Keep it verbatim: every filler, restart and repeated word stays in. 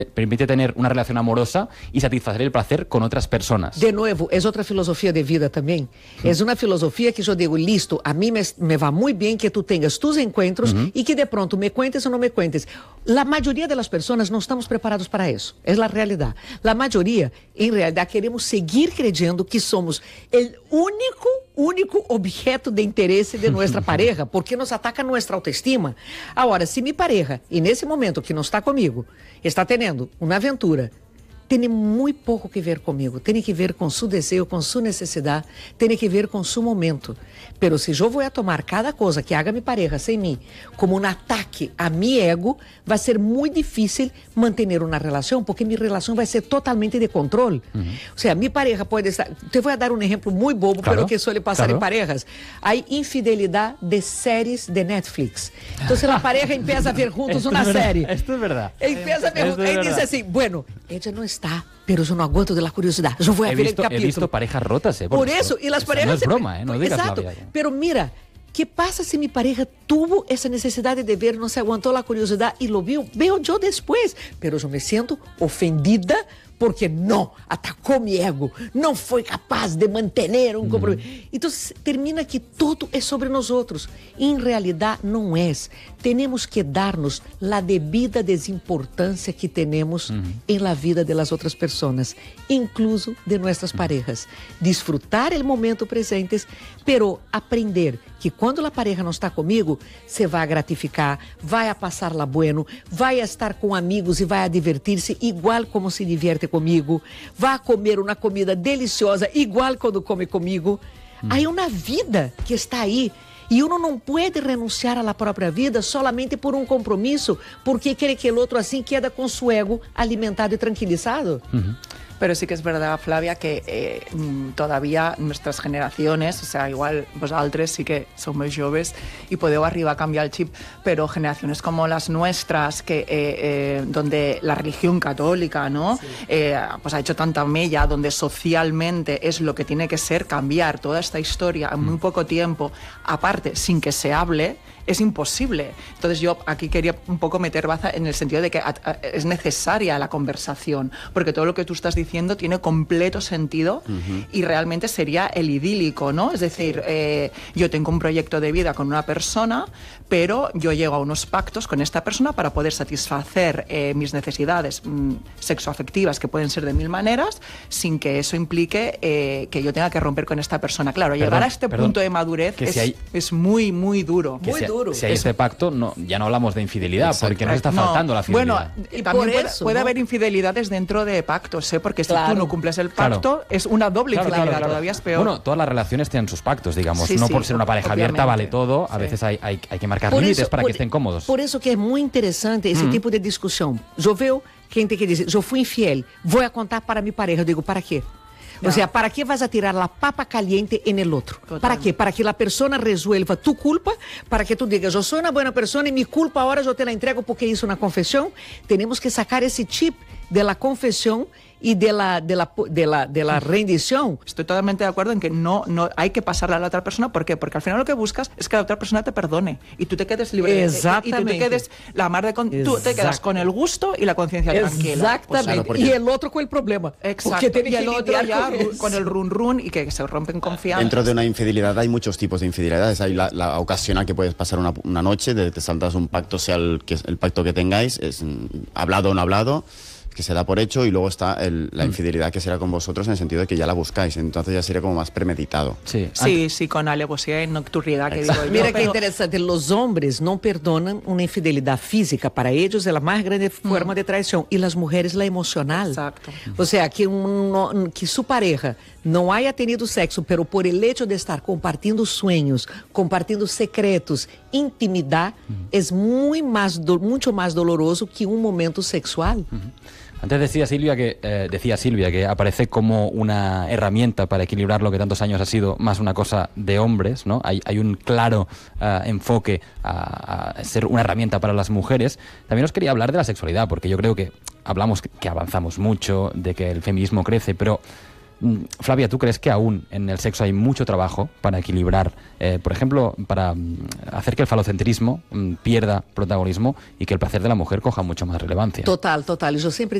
permite tener una relación amorosa y satisfacer el placer con otras personas. De nuevo, es otra filosofía de vida también. Uh-huh. Es una filosofía que yo digo, listo, a mí me, me va muy bien que tú tengas tus encuentros uh-huh. y que de pronto me cuentes o no me cuentes. La mayoría de las personas no estamos preparados para eso. Es la realidad. La mayoría, en realidad, queremos seguir creyendo que somos el único, único objeto de interés de nuestra pareja, porque nos ataca nuestra autoestima. Ahora, si mi pareja, en ese momento que no está conmigo, está teniendo uma aventura, tem muito pouco que ver comigo, tem que ver com seu desejo, com sua necessidade, tem que ver com seu momento. Pero se eu vou a tomar cada coisa que haga mi pareja sem mim como um ataque a mi ego, vai ser muito difícil manter uma relação, porque minha relação vai ser totalmente de controle. Uhum. Ou seja, mi pareja pode estar... Te vou dar um exemplo muito bobo, claro, pero que suele passar claro. em parejas. Há infidelidade de séries de Netflix. Então, se a pareja empieza a ver juntos uma série... Esto es verdad. Empieza a ver juntos, e diz assim, bueno, ella não está... pero yo no aguanto de la curiosidad. Yo voy a he ver visto, el capítulo. He visto parejas rotas, ¿eh? Por, por eso, y las parejas... No es broma, ¿eh? No digas Exacto, Flavia. Pero mira, ¿qué pasa si mi pareja tuvo esa necesidad de ver, no se aguantó la curiosidad y lo vio? Veo yo después, pero yo me siento ofendida porque no, atacó mi ego, no fue capaz de mantener un compromiso. Mm. Entonces termina que todo es sobre nosotros. En realidad no es. Tenemos que darnos la debida desimportância que tenemos mm. en la vida de las otras personas, incluso de nuestras mm. parejas. Disfrutar el momento presente, pero aprender que quando a pareja não está comigo, você vai gratificar, vai a passar-la bueno, vai a estar com amigos e vai a divertir-se igual como se divierte comigo, vai a comer uma comida deliciosa igual quando come comigo. Hum. Há uma vida que está aí e uno não pode renunciar à própria vida solamente por um compromisso, porque quer que o outro assim queda com seu ego alimentado e tranquilizado. Uhum. Pero sí que es verdad, Flavia, que eh, todavía nuestras generaciones, o sea, igual vosaltres sí que somos jóvenes y podeu arribar a cambiar el chip, pero generaciones como las nuestras, que eh, eh, donde la religión católica, ¿no? Sí. Eh, pues ha hecho tanta mella, donde socialmente es lo que tiene que ser cambiar toda esta historia en muy poco tiempo, aparte, sin que se hable, es imposible. Entonces yo aquí quería un poco meter baza en el sentido de que es necesaria la conversación, porque todo lo que tú estás diciendo tiene completo sentido uh-huh. y realmente sería el idílico, ¿no? Es decir, eh, yo tengo un proyecto de vida con una persona, pero yo llego a unos pactos con esta persona para poder satisfacer eh, mis necesidades mm, sexoafectivas, que pueden ser de mil maneras, sin que eso implique eh, que yo tenga que romper con esta persona. Claro, perdón, llegar a este perdón, punto de madurez es, si hay... es muy, muy duro. Muy si duro. Si hay ese pacto, no, ya no hablamos de infidelidad, exacto, porque no está faltando no. la fidelidad. Bueno, y también puede, eso, puede ¿no? haber infidelidades dentro de pactos, ¿eh? Porque si claro. tú no cumples el pacto, claro. es una doble claro, infidelidad, claro, claro. todavía es peor. Bueno, todas las relaciones tienen sus pactos, digamos. Sí, no sí, por ser una pareja obviamente. abierta vale todo, a sí. veces hay, hay, hay que marcar por límites eso, para por, que estén cómodos. Por eso que es muy interesante ese mm. tipo de discusión. Yo veo gente que dice, yo fui infiel, voy a contar para mi pareja. Yo digo, ¿para qué? O sea, ¿para qué vas a tirar la papa caliente en el otro? Total. ¿Para qué? Para que la persona resuelva tu culpa, para que tú digas, yo soy una buena persona y mi culpa ahora yo te la entrego porque hice una confesión. Tenemos que sacar ese chip de la confesión y de la, de la, de la, de la rendición. Estoy totalmente de acuerdo en que no, no hay que pasarle a la otra persona. ¿Por qué? Porque al final lo que buscas es que la otra persona te perdone y tú te quedes libre. Exactamente. Y tú te quedes la mar de con, tú te quedas con el gusto y la conciencia tranquila. Exactamente. Pues claro, porque... Y el otro con el problema. Exacto. Tiene y el otro ya con, con el run run y que se rompen confianza. Dentro de una infidelidad hay muchos tipos de infidelidades. Hay la, la ocasional que puedes pasar una, una noche, de te saltas un pacto, sea el, que, el pacto que tengáis, es hablado o no hablado, que se da por hecho, y luego está el, la infidelidad que será con vosotros en el sentido de que ya la buscáis, entonces ya sería como más premeditado. Sí, sí, sí, con alevosía y nocturnidad, que digo yo. Mira pero... que interesante, los hombres no perdonan una infidelidad física, para ellos es la más grande forma mm. de traición, y las mujeres la emocional. Exacto. O sea, que, un, que su pareja no haya tenido sexo, pero por el hecho de estar compartiendo sueños, compartiendo secretos, intimidad, mm. es muy más, do, mucho más doloroso que un momento sexual. Mm. Antes decía Silvia que eh, decía Silvia que aparece como una herramienta para equilibrar lo que tantos años ha sido más una cosa de hombres, ¿no? Hay, hay un claro uh, enfoque a, a ser una herramienta para las mujeres. También os quería hablar de la sexualidad, porque yo creo que hablamos que, que avanzamos mucho, de que el feminismo crece, pero Mm, Flavia, ¿tú crees que aún en el sexo hay mucho trabajo para equilibrar, eh, por ejemplo, para mm, hacer que el falocentrismo mm, pierda protagonismo y que el placer de la mujer coja mucho más relevancia? Total, total. Yo siempre